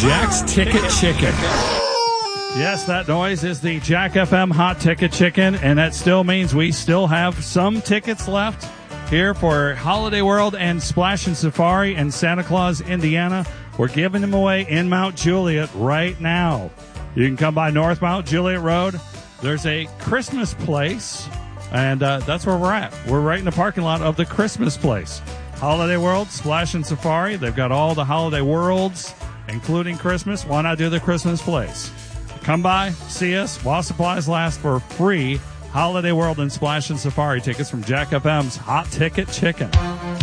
Jack's Ticket Chicken. Yes, that noise is the Jack FM Hot Ticket Chicken, and that still means we still have some tickets left here for Holiday World and Splash and Safari in Santa Claus, Indiana. We're giving them away in Mount Juliet right now. You can come by North Mount Juliet Road. There's a Christmas place, and that's where we're at. We're right in the parking lot of the Christmas place. Holiday World, Splash and Safari. They've got all the holiday worlds, including Christmas. Why not do the Christmas place? Come by, see us while supplies last for free Holiday World and Splash and Safari tickets from Jack FM's Hot Ticket Chicken.